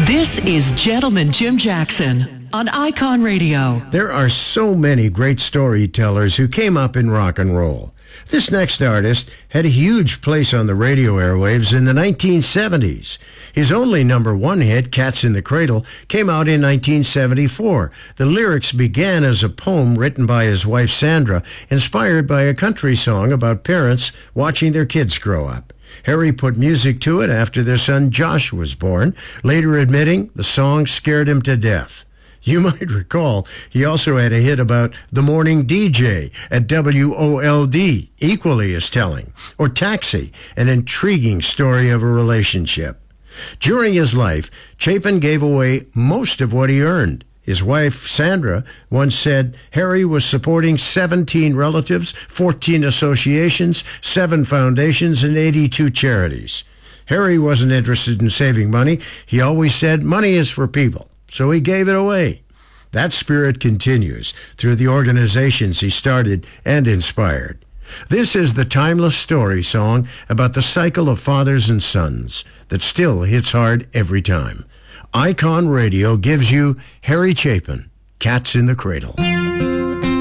This is Gentleman Jim Jackson on Icon Radio. There are so many great storytellers who came up in rock and roll. This next artist had a huge place on the radio airwaves in the 1970s. His only number one hit, Cats in the Cradle, came out in 1974. The lyrics began as a poem written by his wife Sandra, inspired by a country song about parents watching their kids grow up. Harry put music to it after their son Josh was born, later admitting the song scared him to death. You might recall he also had a hit about the morning DJ at WOLD, equally as telling, or Taxi, an intriguing story of a relationship. During his life, Chapin gave away most of what he earned. His wife, Sandra, once said Harry was supporting 17 relatives, 14 associations, 7 foundations, and 82 charities. Harry wasn't interested in saving money. He always said money is for people, so he gave it away. That spirit continues through the organizations he started and inspired. This is the timeless story song about the cycle of fathers and sons that still hits hard every time. Icon Radio gives you Harry Chapin, Cats in the Cradle.